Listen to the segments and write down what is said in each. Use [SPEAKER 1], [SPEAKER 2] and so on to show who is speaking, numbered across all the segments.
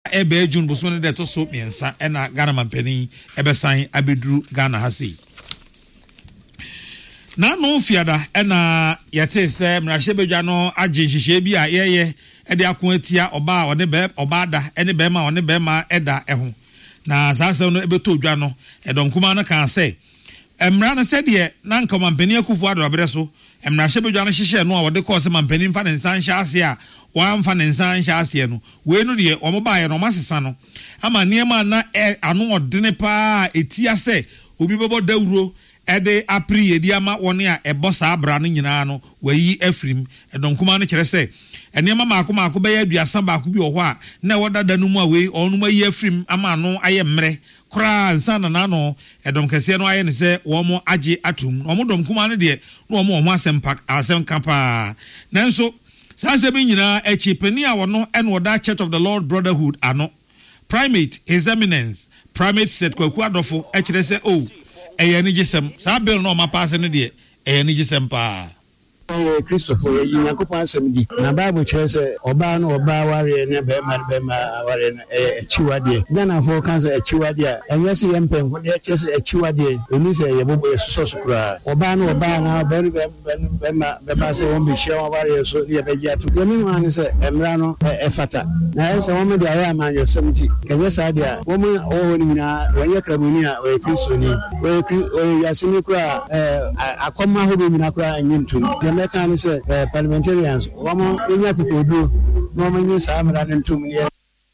[SPEAKER 1] ebe June boso de to so miensa na Ghana mampani ebesan abeduru Ghana ha sei na no fiada na yete se mrahye bedwa no agye hihye bi a yeye de akon atia oba one be oba da ene be ma one be ma eda eho na sasa no ebeto dwa no edom kuma no kan se emra no se de na nka mampani akufu adobere so mrahye bedwa no hihye no a wode ko se mampani mfa ne nsan hye ase a wamfa ne nsan hye ase no we no de omoba ye no masesa no ama niema na anu odene pa etia se obi bebo dawuro ede apri yedi ama woni a ebo sa abra no nyina no wayi afrim edom kuma no kire se eniema maako be ya aduasa baako bi oho a na wodada no mu a we onum ayi afrim ama no aye mre kra nsana na no edom kese no aye ne se wo mo age atum wo mo dom kuma no de no wo mo asempak asem kapa nanso sase bi nyina echi pani a wono ene woda Church of the Lord Brotherhood ano primate his eminence primate said kwaku adofo ekire se o eye ni gisem sa bill no ma pass no de eye ni gisem pa
[SPEAKER 2] Christopher Yankopon Assembly. Na Bible says, Oba no Oba warrior, Bema warrior, a chiwadi. Ghana for cancer a chiwadia. And yes, Yampen, what they just a chiwadi. When you say Yabu is so cry. Oba no Oba now, very Bema say, won't be sure warrior, so the Abaya to anyone is a Emrano, a fata. Now, as a woman, the I am on your 70. Can yes, idea. Woman, oh, when you're Cabunia, or a Christian, or Yasinikra, a comma who be Minakra and Yintum. Can say parliamentarians, woman, when you people do, no man is running 2 million.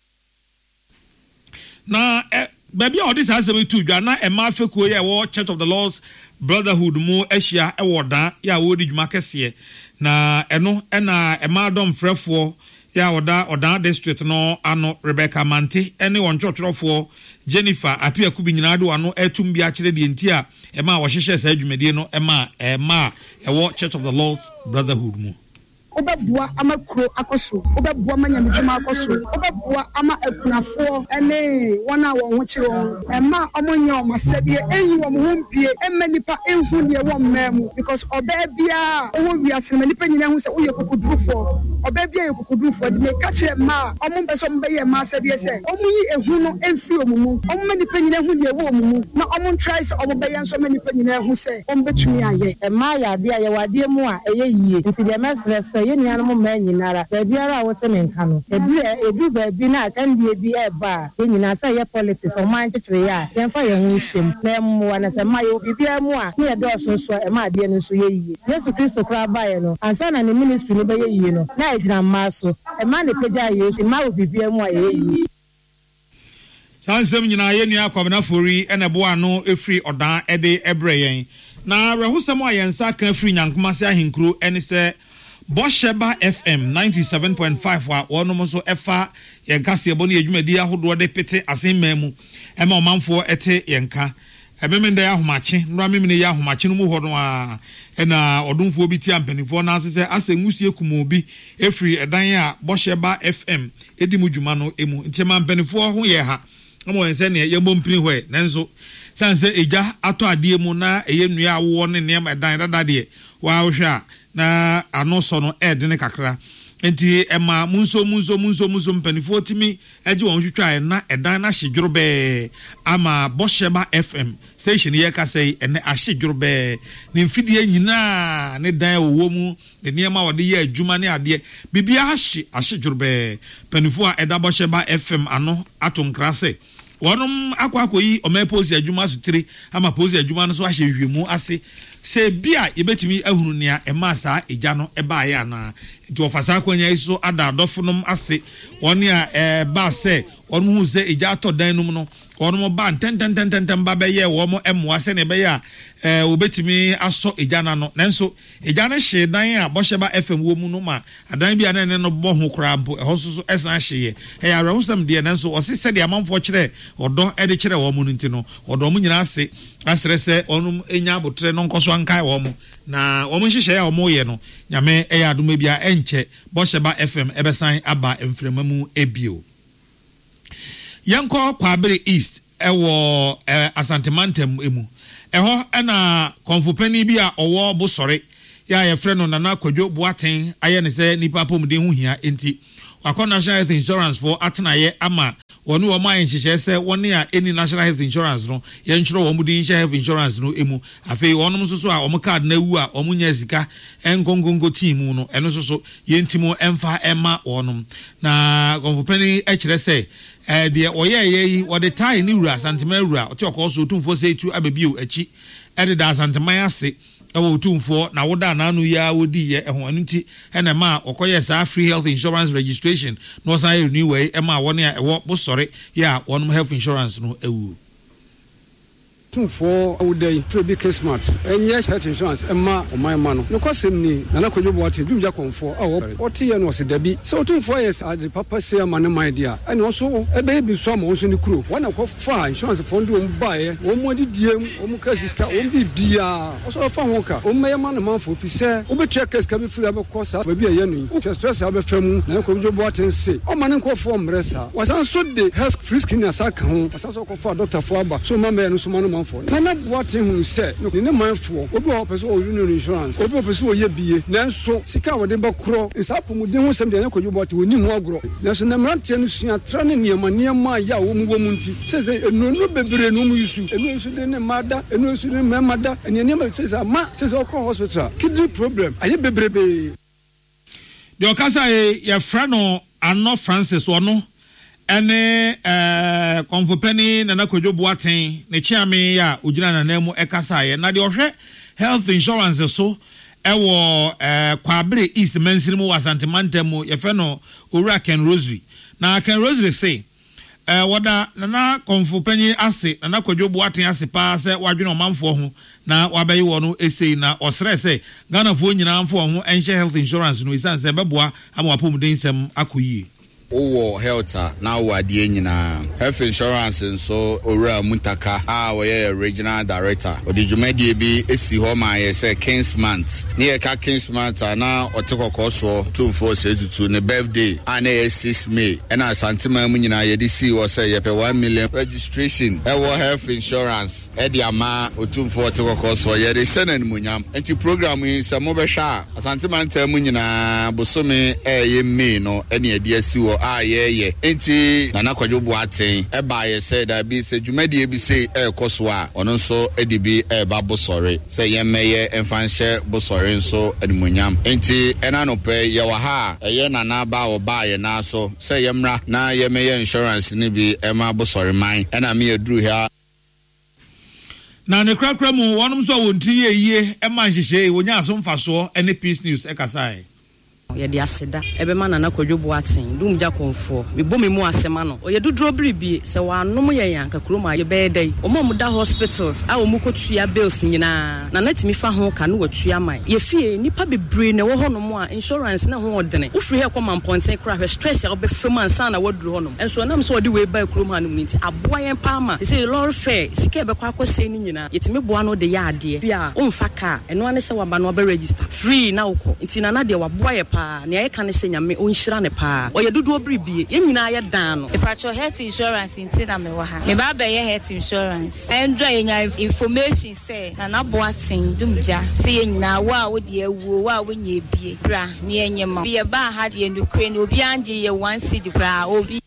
[SPEAKER 1] Now, baby, all this has to be 2 Ghana and Mafeku, ya Church of the Lord's Brotherhood, more Asia, a warda, ya woody Marcus here. Na eno, ena, a madam Frefo, ya oda district no, ano Rebecca Manti, anyone church for Jennifer, appear Kubinado, ano, etumbi actually the entire. Emma was she says Medino, Emma, Church of the Lord's Brotherhood mo.
[SPEAKER 3] Obabua ama kro akoso obabua manya mjuma akoso obabua ama ekunafo ene wana wo hochiro ema omonyo masebie enyi wo mhumpie emanipa enhu ne wo mmemu because obabia owo wiase manipa nyina hu se wo yekukudrufo obabia yekukudrufo de ka kire ma omumbeso mbeye ma sebie se omunyi ehu no emfi omumu omanipa nyina hu ne wo omumu na omon try se obabia nso manipa nyina hu se ombetumi aye ema ya de aye wade mu a eye yie nti de mesrese ye nuanom ma nyinara babiara wote menka no edu babi na akandie bi eba ye nyina sa ye policies o man kekere ya yemfa ye hu him na mo na se ma ye bibia mu a ne do so e ma de no so ye yie Yesu Kristo kra ba ye no ansa na ne ministry no be ye yie no na e gina ma so e ma ne peja Yesu ma wo bibia mu a ye yie
[SPEAKER 1] sansem nyina ye nua kwabena fori ene bo ano efri odan ede ebre yen na rehusem a yensa kan fri nyankoma se ahinkuro ene se Bosheba FM 97.5 wa wono so efa yenkase ebo ne adwumadi ahodo de pete asenmamu ema omanfo ete yenka ememende ya homache nra memene ya homache no mu hodo a ena odumfo bi ti ampanifo na asese asengusie kumobi efri edan a Bosheba FM edi mu dwuma no emu ntema ampanifo ho ye ha amo yense ne ye bompini hwe nanso sanse eja ato ade mu na eye nua awo ne ne edan dadade wa hwa na ano so no edene kakra enti ema munso mpanifo timi eje won hwetwa na edan na hyedworobe ama Bosheba FM station ye ka sei ene ahyedworobe ne mfidie nyina ne dan wo mu ne niema wode ye adwuma ne ade bibia ahyedworobe panifo a eda Bosheba FM ano atonkrase wonum akwakoyi omepozi adwuma so 3 ama pozi adwuma no so ahyehwemu ase se bia yebetimi ahunu nia emasa eja no eba ya na nti ofasa kwanya iso ada adofunum ase woni a ba se wonu hu se eja atodan num no wonu ba ntenten ba be ye wo mo emwa se ne be ya obetimi aso eja na no nanso eja na hye dan a Bosheba FM wo mu no ma adan bia na ne no bo ho kra mpo ehoso esan hye ya rahusam de nanso osise de amanfo kire odo ede kire wo mu nti no odo mu nyina ase asrese onum enya abotre no nkoso ankai wo mu na wo mu hyehyɛ ya wo mu ye no nyame eya adoma bia enche Bosheba FM ebesan aba emfremamu ebio Yanko Kwabere East ewo Asantemantam emu eho na konfopani bi a owo bosore ya ye frɛ no Nana Kwadwo Boaten aye ne sɛ nipa pomde hu hia enti wakɔ National Health Insurance for atenaye ama wɔne wɔn ayɛ nhyehyɛ sɛ wɔne a any national health insurance no yɛntwerɛ wɔn de health insurance no emu afei wɔnom nso so a wɔn card na ewu a wɔn nyɛ sika nkonkonko team mu no ɛno nso so yɛntimo ɛmfa ɛma wɔnom na kɔnfopɛni ɛkyerɛ sɛ deɛ ɔyɛ yi wɔde tie ne wura santema wura ɔte ɔkɔ so tumfo sɛ etu ababio akyi ɛde da santema ase ɛwɔ tumfo na woda nanu ya wodi yɛ ɛho anu ti ɛna ma ɔkɔyɛ saa free health insurance registration no san yɛ renew wei ɛma wɔne a ɛwɔ bosɔre yɛ a wɔnom health insurance no ɛwu
[SPEAKER 4] for all day to be smart and yes health insurance Emma or my man no kwasem ni na ko jobo ati dum jakon for what year no se dabi so 2 4 years the papa say man my dear and also e be bi so ma so ni kuro one ko fa insurance fund o buy o mo di diem o mo kasika o bi bia o so fa ho ka o me man man for fi say o be check kasika be free abekọ sa ba bi aye nu o stress abefam na ko jobo ati say o man ko for mresa wasan so de health free screen asa ka ho wasan so ko for doctor for aba so ma me no so man for na what who said no ne manfo obi o person o union insurance obi o person o ye bie nanso sika wo de bakro isapo mu de ho sem de na kojo bot woni ho agro nanso na mrantie no sua tra ne niema ya wo mu nti se enu bebre no mu yusu enu nso de ne mada enu nso de ne mada niema se ma se o ko hospital kidney problem aye bebrebe
[SPEAKER 1] de okasa ye fra no Anno Francis wono ene konfopeni Nana Kwadwo Boateng ne chiame ya ogina nanamu ekasa ye na de ohwe health insurance so ewo Kwabere East Mansimu wasantemantemu ye fe no Owura Ken Rosary na Ken Rosary say wada Nana konfopeni ase Nana Kwadwo Boateng ase pa se wadwene omanfo ho na wabayi wono esei na osre se Ghana fo nyina amfo ho enhye health insurance no isan se beboa ama wapomuden sem akoyie
[SPEAKER 5] Owo health na wadi nyina health insurance nso Owura Muntaka we regional director odijumadi bi esi ho ma ye say Kingsmont ne ka Kingsmont na otekoko so 2472 ne birthday na 6 May na santima mu nyina ye di si wo say ye pe 1 million registration ewo health insurance e di ama otumfo otekoko so ye de senen munyam enti program yi se mo be hwa santima ntam mu nyina bosome ye May no ene e di asi wo ye enti Nana Kwadwo Boateng eba ye say da bi se dwumadi bi say ekoso a ono nso edibi eba bosore say ye meye emfanhye bosore nso animonyam enti ena no pe ye wa ha ye nana ba oba ye na so say ye mra na ye meye insurance ni bi ema bosore man ena me edru ha
[SPEAKER 1] na ne krakra mu wonom so wonti ye ema nhyehyɛ wonya asomfaso ene Peace News ekasai
[SPEAKER 6] ye de aseda ebema Nana Kwadwo Boateng dum jakonfo me bomi mu asema no o ye dudro bribi se wa anom ye yan kakroma ye beedai o mo da hospitals a o mu kotua bills nyina na natimi fa ho ka no watua man ye fie nipa bebre na wo honom a insurance na ho odene wo free he koma ponten kra hwe stress ya obefem ansa na waduru honom enso nam so odi we ba kroma no nti aboa yen pa ma se lord fair sika be kwa akose ni nyina yetimi boa no de ya ade bia o mfa ka eno ane se wa ba no be register free na uko nti na de wa boa ye pa ne ay kan se nyame onhyira ne pa o ye dodo bribie ye nyina ye dan no
[SPEAKER 7] patro health insurance nti na me wa ha me ba be ye health insurance endra ye nya information say Nana Boateng dumja se ye nyina wa wo de awuo wa wo nya bie bra ne ye nyema be ba ha de nukre ne obi anje ye 1 cedi bra obi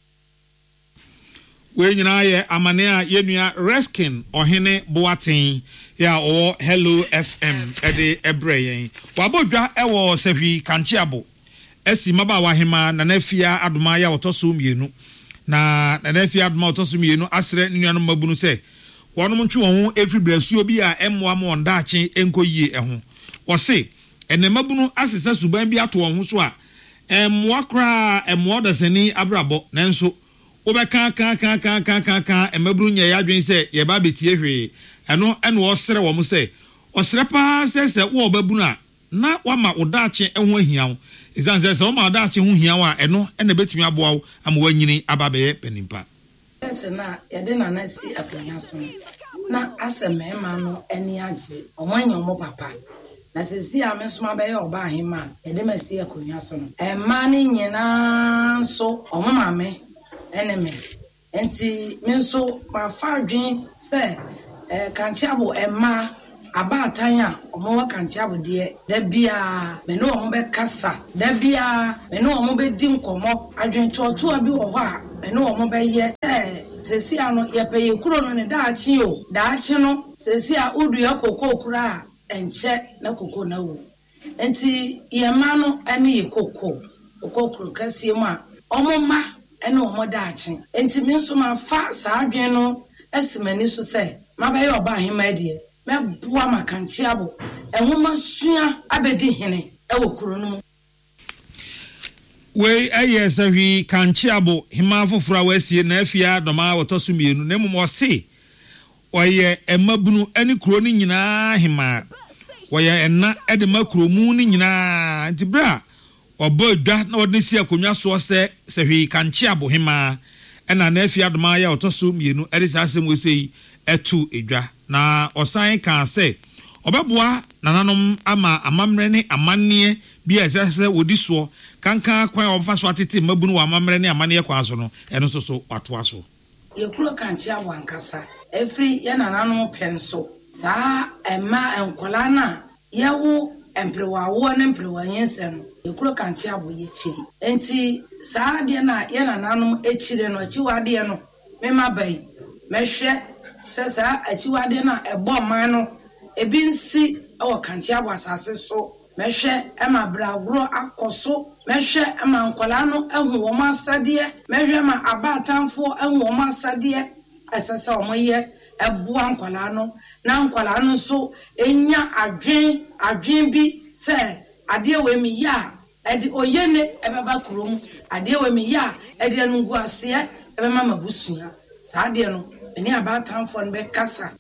[SPEAKER 1] we nyina ye amane a ye nua Reskin Ohene Boateng ya o Hello FM ede ebreyen wabodwa ewo sehwi kanchiabo esi maba wahema na nafia adoma ya otoso mienu na nafia adoma otoso mienu asre nuanu mabunu se wonom ntwe won every brasuo bi a emmoa mo ndaache enkoyie eho wo se ene mabunu asesa suban bi ato won ho so a emmoa kra emmoa dasani abrabo nanso obeka ka emabunu nya ya dwen se ye ba betie hwe eno osere wo mo se osere pa se wo babunu a na wama odaache eho ahia izanze se wo ma odaache ho hia wa eno ena betumi aboa wo ama wanyini ababe penimpa
[SPEAKER 8] ese na yede na na si akonya so na aseme ma no eni age omanya omo papa na se si amesoma be oba ahema yede ma si akonya so no ma ni nyina so omo mame eneme enti me so ma fa dwen se kanchiabo ema abaatan a ɔmo wɔ kankyea bodeɛ da bia me ne ɔmo bɛkasa da bia me ne ɔmo bɛdi nkɔmmɔ adwentɔɔtoa bi wɔ hɔ a me ne ɔmo bɛyɛ sesi ano yɛpɛ yɛ kuro no ne daakye o daakye no sesi a udua koko kura a enche na koko na wo enti yɛma no ane yɛ koko kuro kasie mu a ɔmo ma ane ɔmo daakye enti me nso ma fa saa adwen no esimani so sɛ mabɛyɛ ɔba ahema deɛ mɛboa makankyea bo ɛnwoma sua abɛdi hene ɛwɔ kuro no
[SPEAKER 1] we ɛyɛ sɛhwi kankyea hima foforo a wasie na afia dɔma wɔtɔ so mmienu na mmom ɔse ɔyɛ ɛmabunu ne kuro no nyinaa hima wɔyɛ ɛna ɛde ma kuro mu no nyinaa nti bere a ɔbɔ dwa na wɔde si akonnwa soɔ sɛ sɛhwi kankyea hima ɛna na afia dɔma yɛ wɔtɔ so mmienu ɛde saa asɛm wɔsɛ yi ɛtu edwa na ɔsan ka sɛ ɔbɛboa nananom ama amammerɛ ne amanneɛ bi a ɛsɛ sɛ wɔdi soɔ kankan kwan ɔmfa so atete mabunu wɔ amammerɛ ne amanneɛ kwan so no ɛno nso so watoa so
[SPEAKER 8] yɛkuro kankyea wankasa ɛfiri yɛ nananom pɛn so saa ɛma nkɔla no a yɛwo mperewawoɔ ne mperewanyɛnsɛ no yɛkuro kankyea yɛkyiri enti saa adeɛ no a yɛ nananom akyire no akyiwadeɛ no mema bayi mɛhwɛ sɛ saa akyiwadeɛ no a ɛbɔ man no ebi nsi ɛwɔ kankyea asase so mɛhwɛ ɛma bragoro akɔ so mɛhwɛ ɛma nkɔla no ɛhu wɔn asadeɛ mɛhwɛ ma abaatanfoɔ ɛhu wɔn asadeɛ ɛsɛ sɛ wɔn yɛ ɛboa nkɔla no na nkɔla no so enya adwen bi sɛ adeɛ wɔ mi yɛ a ɛde oyene ɛbɛba kurom adeɛ wɔ mi yɛ a ɛde ɛnungu aseɛ ɛbɛma mabusua saa adeɛ no ɛne abaatanfoɔ no bɛkasa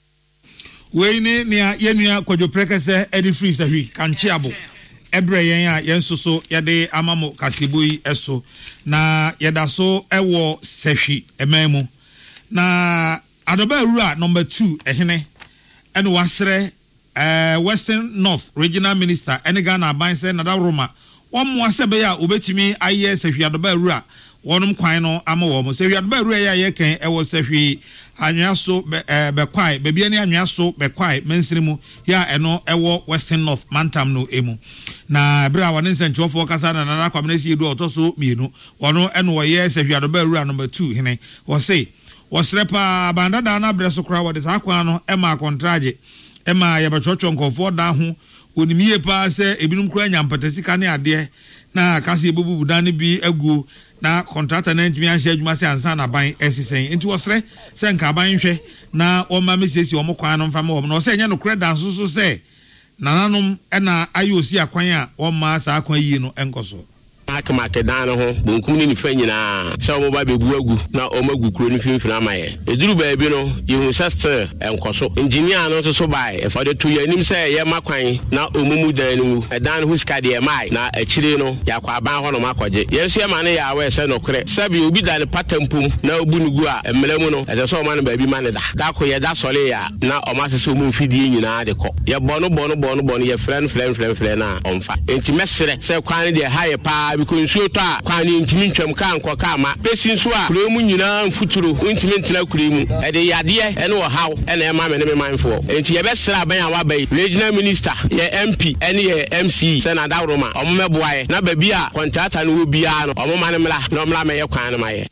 [SPEAKER 1] we ne nea yenua kwadwoprɛkɛsɛ ɛde free sahwi kankyea ɛbrɛ yɛn a yɛn soso yɛde amamo kasebo yi ɛso na yɛda so ɛwɔ sahwi ɛman mu na adoba awura number 2 ɛhene ɛne wasrɛ Western North Regional Minister ɛne Ghana aban sɛ Nada Roma wɔn mo asɛ bɛyɛ a obetumi ayɛ sahwi adoba awura wɔnom kwan no ama wɔn mo sahwi adoba awura yɛ a yɛkɛn ɛwɔ sahwi anyaso bekwai bebia ne anyaso bekwai mensiri mu ya eno ewo Western North mantam no emu na ebra wone nsenchofo kasa na nana kwamna si edu otoso mienu wono eno wo ye sehwiado ba rura number 2 hene wo say wo srepa bandada na breso kra wo de sakwa no ema kontraje ema ye bechocho nkofo da ho onimie pa se ebinum kra nyampatasi ka ne ade na kase ebubu dan bi agu na contractor na ntimi ahye adwuma se ansa na ban esisen enti wosre se nka ban hwe na o ma mesesi o mo kwan no mfa ma o no se nya no credit so se nananom na ayosi akwan a o ma sa akwan yi no enkoso
[SPEAKER 9] akmake dan ho bonkum ni fa nyina se o mo ba bebu agu na o magu kuro ni finfin amaye eduru ba bi no yehu sister enkoso engineer no so bai e fa de to yanim se ye makwan na omumu dan no dan ho ska de mai na akire no yakwa ban ho no makoje yesu ye mane ya we se no kre sabi obi dan patampum na obu nugu a emlemu no e se o mane ba bi mane da ko ye da sole ya na o ma se so mu fidie nyina de ko ye bono ye friend na omfa enti mesere se kwan de haye pa because so ta kwani ntimi ntwam ka anko ka ma pesin so a kuro mu nyina mfuturo ntimi ntena kuro mu e de yade e ne wo haw e na e ma me ne me manfo enti ye be sra ban a wabai regional minister ye MP ene ye MC Nada Roma omo meboaye na ba bi a contractor no wo bia no omo ma ne mla no mla me ye kwan no ma ye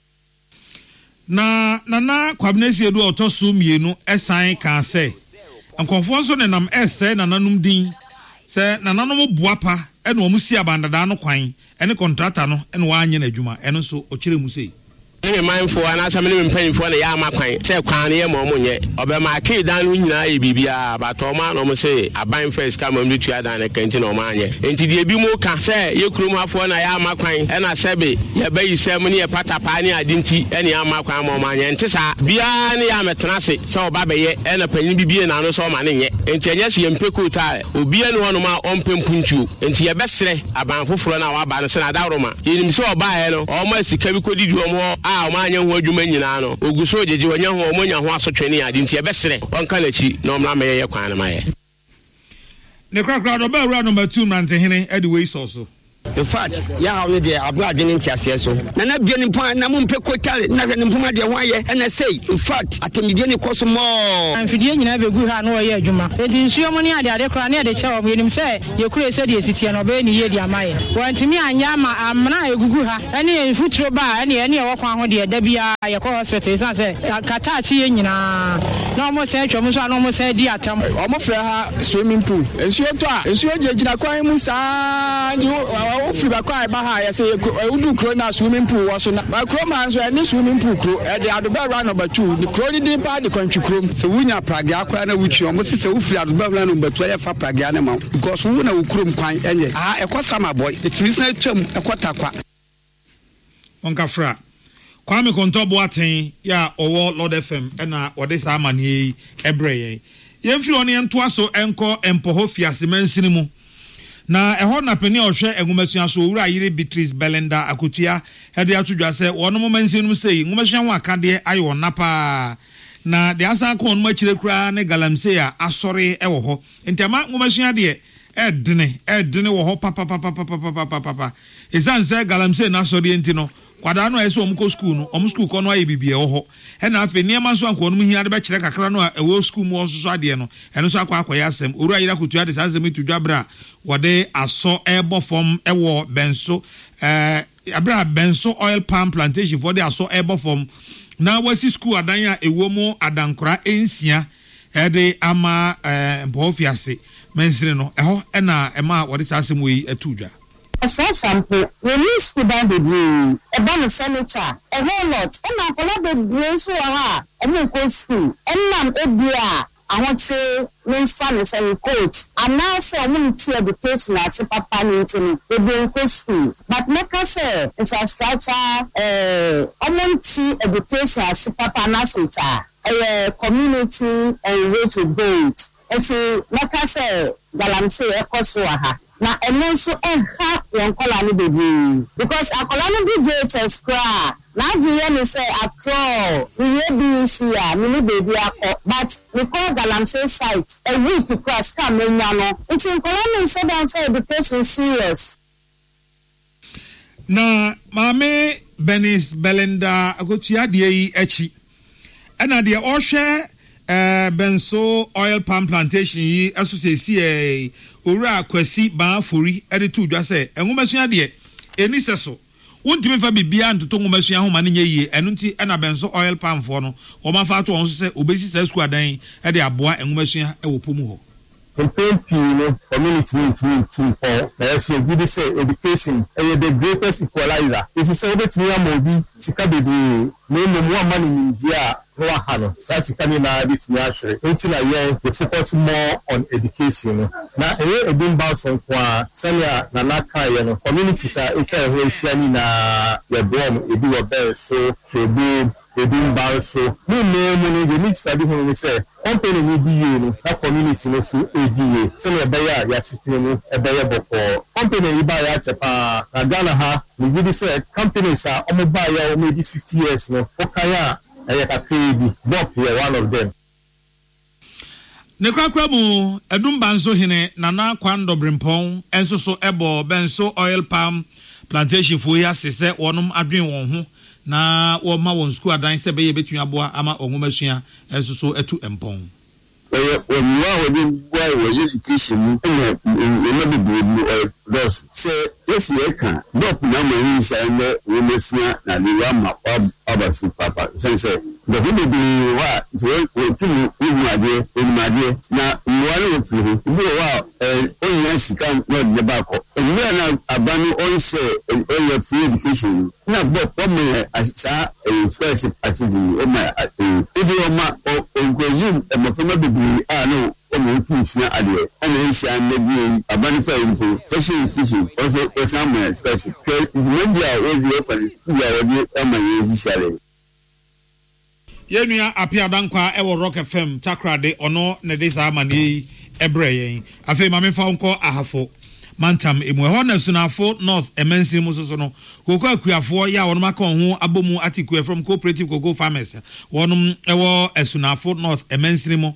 [SPEAKER 1] na nana kwabnesi edu otoso mienu esan kan se nkonfo nso ne nam ese nananum din se nananum boapa ene omusi abandada no kwan ene contractor no ene wa anye na adwuma ene so okire mu sei
[SPEAKER 9] ene manfo ana samene me mpanfo na ya amakwan se kwan ye mo nye obema ke dan no nyina ye bibia bato ma no mo se aban first ka mo mtu adan na kanti no ma anye enti de bi mu ka se ye kurum afo na ya amakwan ena sebe ye bayi sem ne ye patapa ne adinti ene ya amakwan mo ma anye enti sa bia ne ya metena se oba beye ena panyin bibie na no so ma ne nye enti enye se ye mpeko ta obi ene hono ma ompempuntu enti ye besere aban foforo na wa ba no se Nada Roma yenim se oba ye no o ma sika bi kodidi o mo o ma anya ho adwuma nyina no oguso ojeje wanya ho o monya ho asotwene ade nti ebesere wonka lachi na omra me ye kwan na ma ye
[SPEAKER 1] ne krakra do ba ura number 2 mrante hene edi we so
[SPEAKER 2] in fact ya on the abroad in ntiase so na bia ni pon na mo mpe kotale na hwe ni mpoma de ho aye na say in fact atemidie ni koso mo
[SPEAKER 10] amfidie nyina begu ha na oye adwuma enti nsuo mo ni ade kora na ade chewa mo yenim say ye kure se de esitie no be ni ye di amaye wantimi anya ma amna egugu ha ene enfuturo ba ene e wokwan ho de da bia ye ko hospital san say kata chi ye nyina na mo se twom so na mo se di atam o mo fra ha swimming pool nsuo to a nsuo jejina kwan mu saa ndi o firi ba kwa ba ha ye say udu kro na swimming pool wo so na ba kro man so any swimming pool kro e de adoba run number 2 the kro di pa the country kro so wunya praga akra na wuchi o mo se wo firi adoba run number 2 ye fa praga na ma because wo na wo krom kwan enye ekosama boy the business twam ekotakwa
[SPEAKER 1] onka fra Kwame Kontobo aten ya owo Lord FM na wode sa amane ebreye yemfiri one entoa so enko empoho fiase mansini mu na eho na pani ohwe engumasua so owura yire Beatrice Belinda Akotua hede atodwa se wono mansini mu sei ngumasua ho akade ayo onapa na de asan ko onuma kire kura ne galamse ya asore ewo ho ntama ngumasua de edene wo ho papa esanse galamse na asore enti no kwada no eso omko school no school ko no aye bibie wo ho e na afi niam so anko no hia de be kire kakra no ewo school mu so ade no eno so akwa asem oru ayira Akotua de sasem tudwabra wode aso ebo form ewo benso abra benso oil palm plantation for the aso ebo form na wasi school adan a ewo mu adankora ensia de ama mpofiase mensire no eho e na ema wode sasem we atudwa
[SPEAKER 11] shampoo we need school down the way e ban furniture a whole lot and na kola be brain so ha e mo ko school enam ebia ahoche men fan say coat and now say we need education as papa nintin e be ko school but make us say infrastructure community education as papa na sota community and way to go eti make us say galamse ekoso ha na eno so enha yonkola ni baby because akola no bi JHS kra na je me say after all we be see ya me baby akọ but we call galamse site a week cross come nya no it's in kola so down for education serious
[SPEAKER 1] na mame Benis Belinda Akotua de yi echi ena de ohwe benso oil palm plantation yi associate owura Kwasi ba fori editu dwa se enwomasua de eni seso wontimi fa bibia ntoto nwomasua ho ma ne nyeye enu nti ena benso oil palm fo no o ma fa to on so se obesi sa school adan e de aboa enwomasua e wo pomu ho
[SPEAKER 12] no community to for say education the greatest equalizer if you say that me amobi sika bebre no mo amani India no hano sasika ni na bit me ahwere enti na ye the focus more on education na edin ba so kwa sanya na naka ye no communities are e kan ho hia ni na ye brom ebi wo be so trebu edin ba so no no you need study ho ni say company ni di no na community no fu edi so na be ya system no e be ye boko company ni ba ya chepa na Ghana ha ni gidi say companies are omo ba ya o maybe 50 years no okaya one of them.
[SPEAKER 1] Ne kwakwa mu edumba nso hene nana kwando brimpon enso so ebo benso oil palm plantation fo ya sese wonum adwen won ho na wo ma won school adan se be ye betun aboa ama onwomasua enso so etu empon
[SPEAKER 13] education those say yes you can not na money say we mesia na le wa ma aba su papa sense the who be wa to mu ade na mwale wo fi bi wa onya sika no de ba ko na abanu on say onya free education na bo me asa scholarship assistant o ma if you ma o go you e fama be no omo tusia ade ana nsia na bi abanifa impo fashion fishing also some special media we be for ya we ama yezishale
[SPEAKER 1] yenua apia dankwa e wo Rock FM takrade ono ne de sa amane ebreye afi mame fa onko ahafo mantam emu ho na sunafo north emensi mu so no koko akuafo ya wono maka ho abomu atiku from cooperative cocoa farmers wonom ewo esunafo north emensi mu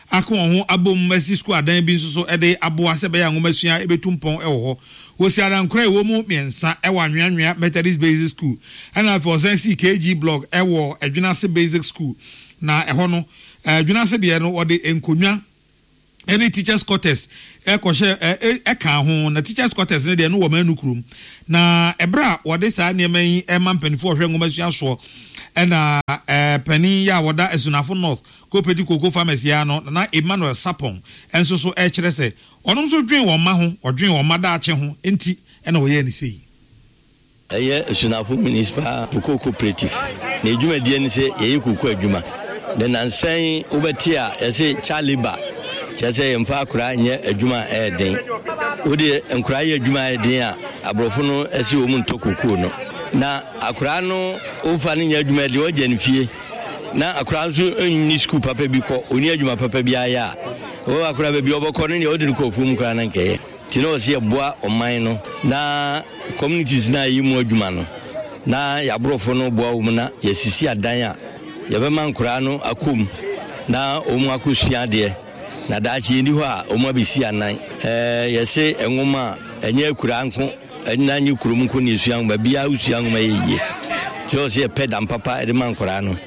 [SPEAKER 1] aka wɔn ho abom mercy school adan bi nso so ɛde aboa sɛ bɛyɛ anwomasua ebetu mpɔn ɛwɔ hɔ wosi adankora ɛwɔ mu mmiɛnsa ɛwɔ anweanwea Methodist basic school ɛna afɔ ɔsan si KG block ɛwɔ Adwinase basic school na ɛhɔ no Adwinase deɛ no wɔde nkonnwa any teachers quarters ɛkɔhyɛ ɛka ho na teachers quarters ne deɛ no wɔ manu kurom na ɛbra wɔde saa nneɛma yi ɛma mpanifo ɔhwɛ ngomasua soɔ ɛna panin ya wɔda Esunafo North Cooperative Cocoa Farmers ya no na Emmanuel Sapon enso so ɛkyerɛ sɛ ɔnom so dwen wɔn ma ho ɔdwen wɔn ma daakye ho enti ɛna wɔyɛ ne sei
[SPEAKER 14] ɛyɛ Esunafo Municipal Cocoa Cooperative na edwumadie ne sɛ yɛyɛ cocoa adwuma de nansan wobɛte a yɛsɛ chaliba kyerɛ yɛmfa akora nyɛ adwuma ɛɛden wode nkora yɛ adwuma ɛɛden a aborɔfo no ɛsɛ wɔ mu ntɔ cocoa no na akora no wofa no nyɛ adwuma ɛden wɔgya ne fie na akora nso ɛnni school papa bi kɔ ɔni adwuma papa bi ayɛ a wɔwɔ akora baabi ɔbɛkɔ no neɛ wode no kɔ afuom kora no nkɛyɛ nti na ɔsɛ yɛboa ɔman no na communities no a yi mu adwuma no na yɛaborɔfo no boa wo mu na yɛsisi adan a yɛbɛma nkora no akɔm na ɔmu akɔsua adeɛ na daakye yɛni hɔ a ɔmu abɛsi anan yɛse ɛnwoma a ɛnyɛ akura nko ɛna nye kurom nko ne esua nwoma bia usua nwoma yeye so se pɛ dam papa de man kora no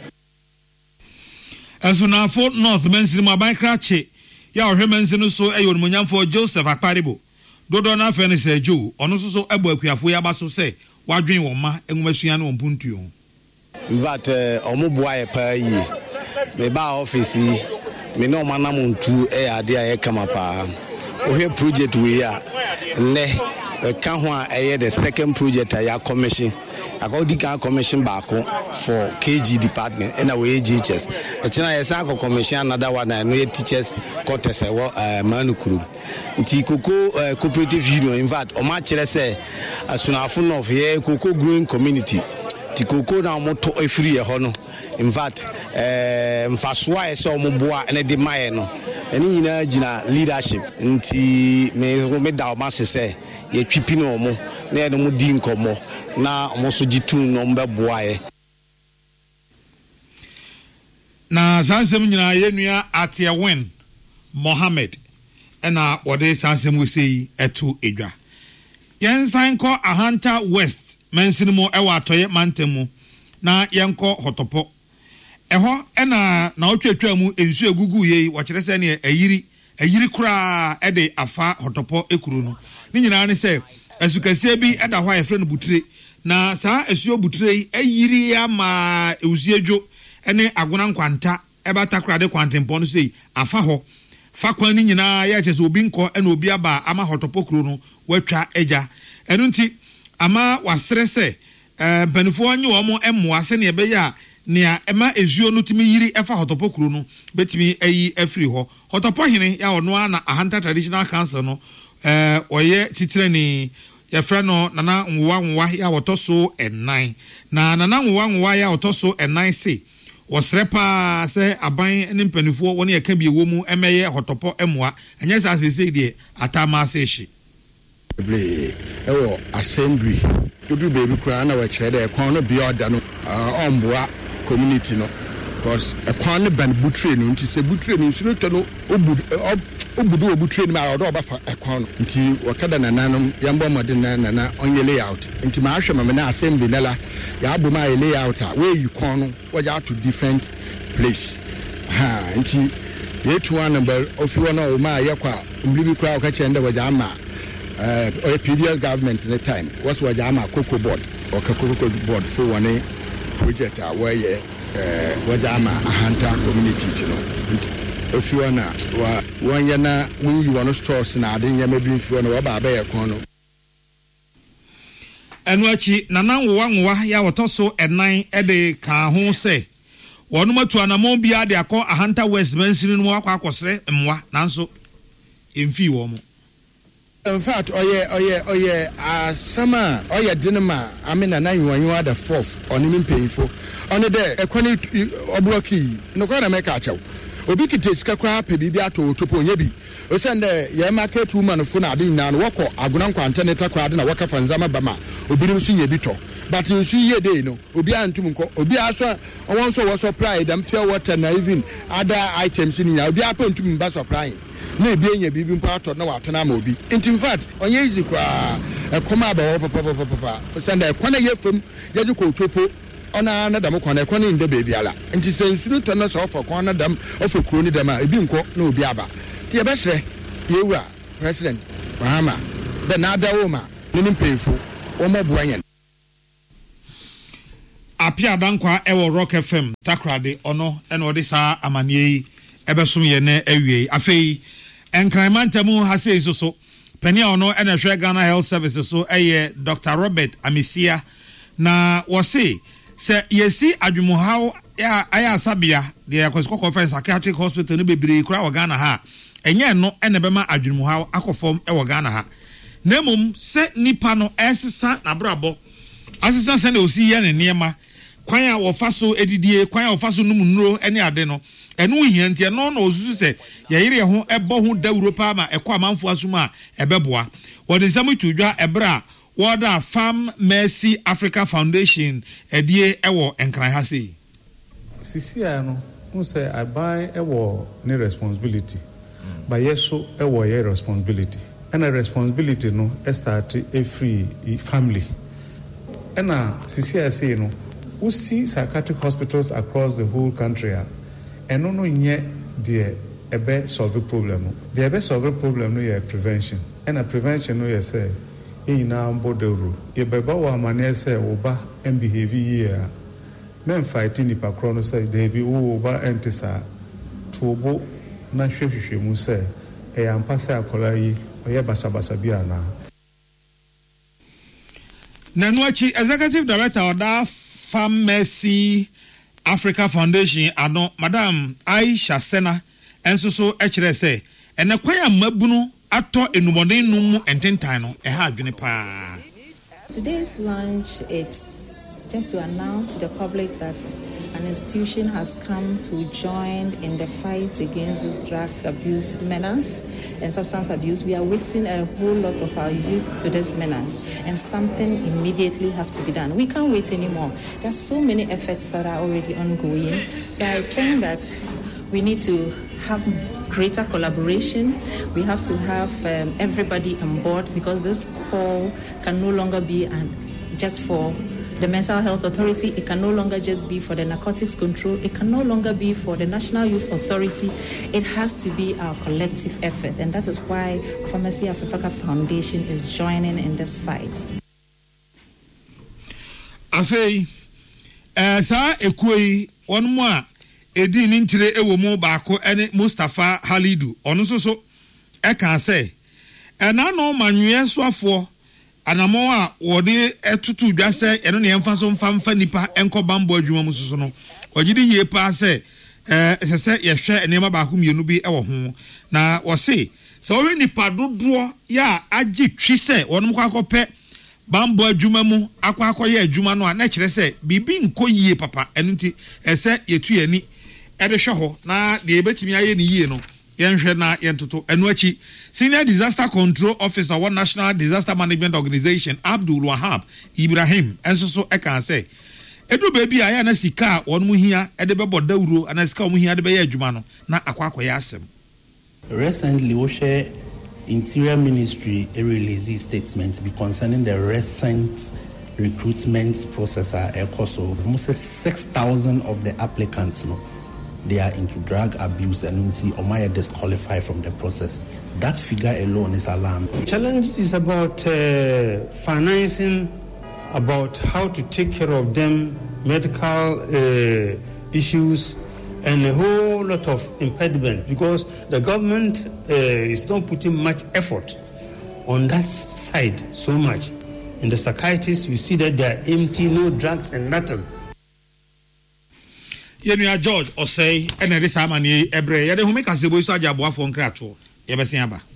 [SPEAKER 1] Esunafo North Mensirim Abankrache ya ohwe mensin so eyo onmunyamfo Joseph Akparibo dodo na afa ne se jo ono so ebo akuafo ya ba so se wadwen wo ma enwomasua na ompuntuo
[SPEAKER 15] that omoboa ye pa yi me ba office me no manam ntu ade a ye kama pa ohwe project we ya ne ka ho a eye the second project ya commission akodi ka commission baako for KG department and we GHS echina yesa ko commission another one no ye teachers quarters manukuru nti Cocoa cooperative union in fact o ma kire say Esunafo North ye Cocoa growing community ti Cocoa na mo to efiri ye ho no in fact mfasoa yesa o mo boa ene de maye no ene nyina gina leadership nti me da o ma se ye twipi no mo na ene mo di nkomo na omoso jitu no mbeboae
[SPEAKER 1] na sansem nyina yenua Atiawen Mohammed ena wode sansem we sei eto edwa yensan ko Ahanta West mensinimo ewa atoye mantemu na yenko hotopo eho ena na otwatwa mu ensu egugu yei wo kire se ne ayiri kura ede afa hotopo ekuru no ni nyina ne se asukase bi eda ho ayefre no butire na saa esuo butire ayiri ya ma eusiedwo ene agona nkwanta ebata krade kwantempɔ no sei afa ho fa kwan ni nyina ya kyese obi nkɔ ene obi aba ama hotopo kuro no watwa agya enu nti ama wasere se banifo anyi wo mo emmoa se ne ebeya nea ema esuo no timi yiri efa hotopo kuro no betimi ayi afiri ho hotopo hene ya ono ana Ahanta Traditional Council no oye titire ni yefre no nana nwa ya wotoso ennan na nana nwa ya wotoso ennan se wosrepa se aban ne mpanifo woni eka bi ewo mu emeye hotopo emwa enye sa sese die atama se hye
[SPEAKER 16] ewo assembly odu bebi kura na wa kire de ekon no bi order no omboa community no because ekon ne ban butre no nti se butre no nsu no to no obudu obutre no ma odo obafa ekon no nti wakada nananom yambo mode na onye layout nti ma ahwe ma na assembly nela ya aboma layout a we yikon no waja to different place nti yetu one number of you no ma yakwa mbibi kura ka chende waja ama or PDL government in the time what's what I'm a cocoa board or cocoa board for one project where what I'm a hunter communities, you know. If you are not one yana when you want to store now, then you may be if you want to about a corner.
[SPEAKER 1] And wachi nana nwa ya wotoso ennan ede ka ho se wonuma to anamon bia de akọ Ahanta West Mensin no akọ mwa nanso emfi wo mo.
[SPEAKER 16] In fact, summer, dinema, I mean, and you are the fourth on him paying for. On the day, a quantity of blocky, no kind of make a chow. obi kite sika kra pe bibia to otopo nya bi o sende ye market woman fo na ade nyina no wokọ agona nkwanta ne takra ade na wakafa nzama bama obi no so nya bi to but nsu ye dey no obi antum nko obi aso won so wo supply them pure water na even other items ni nya obi apantum ba supply na ebi enya bibi mpa ato na wato na ma obi in fact onye easy kwa ekoma ba wo papa sende ekwana ye fam ye de ko otopo ona na dam kwana ekwana inde bebi ala nti se nsu no to na so ofo kwana dam ofo kuro ni dam a ebi nko na obi aba ti e behre yewa president Mahama be na adawo ma ni mpefo wo moboa yen
[SPEAKER 1] apia dankwa ewo Rock FM takrade ono ene odi sa amanie yi ebesom ye na awie afei enkramantamu hase isoso penia ono ene hwe Ghana Health Services so eye Dr. Robert Amisia na wose se yesi adwumuhaw ya aya sabia de akosko conference psychiatric hospital no bebre kura wa Ghana ha enye no ene bema adwumuhaw akofom e Ghana ha nemum se nipa no esesa na brabo asesa se na osi ye ne niema kwan a wofa so edidie kwan a wofa so numunuro ene ade no enu hiantie no na osusu se yeyire ho ebo ho da Europa ma ekwa manfo asuma ebeboa wode nsam tudwa ebra Wada Farm Mercy Africa Foundation edie ewo enkran ha sei
[SPEAKER 17] sisia no who say I buy ewo ne responsibility but yeso ewo ye responsibility and a responsibility no start a free family and sisia say no we see psychiatric hospitals across the whole country and no nye the ebe solve problem the ebe solve problem no ye prevention and a prevention no ye say ina mbodero ye beba wa mane say oba and behave here men fighting ni pakro no say they be oba entisa tubo na hwehwehwe mu say e ampasa akola yi oye basabasa bia na
[SPEAKER 1] Nanuachi Executive Director of that Farm Mercy Africa Foundation ano Madam Aisha Sena enso so ekire say ene kwaya mabunu ato enumode num ententan no ha adwene pa.
[SPEAKER 18] Today's lunch, it's just to announce to the public that an institution has come to join in the fight against this drug abuse menace and substance abuse. We are wasting a whole lot of our youth to this menace, and something immediately has to be done. We can't wait anymore. There's so many efforts that are already ongoing. So I think that we need to have greater collaboration. We have to have everybody on board, because this call can no longer be just for the Mental Health Authority. It can no longer just be for the Narcotics Control. It can no longer be for the National Youth Authority. It has to be our collective effort, and that is why Pharmacy Africa Foundation is joining in this fight.
[SPEAKER 1] Afei, sa ekoi one more. Edi nintire ewo mu baako ene Mustafa Halidu ono so e kan say ena no manwe soafo anamo a wode etutu dwa say eno ne emfa so mfa nipa enko bambo adwuma mu so no ogidi ye pa say sese ye hwe enema baako mienu bi ewo ho na wo say so we nipa dodo ya agi twi say wono kwa akopɛ bambo adwuma mu akwa ye adwuma no a na kire say bibi nko yie papa eno nti ese yetu yani ede hwe na de ebetimi aye ne yie no yenhwe na yentoto enu achi Senior Disaster Control Officer one National Disaster Management Organization Abdul Wahab Ibrahim enso so e kan say edu baby aya na sika won mu hia ede bebo dawuro ana sika mu hia de be ye adwuma no na akwakoya asem.
[SPEAKER 19] Recently we share Interior Ministry released a statement concerning the recent recruitment process at ECOSO. Almost 6,000 of the applicants they are into drug abuse and Omaya disqualified from the process. That figure alone is alarming.
[SPEAKER 20] The challenge is about financing, about how to take care of them, medical issues, and a whole lot of impediment, because the government is not putting much effort on that side so much. In the psychiatrists, you see that they are empty, no drugs and nothing.
[SPEAKER 1] Yenua George Osei ene de samani ebre yede hu meka sebo iso ajaboa fo nkrato ye bese aba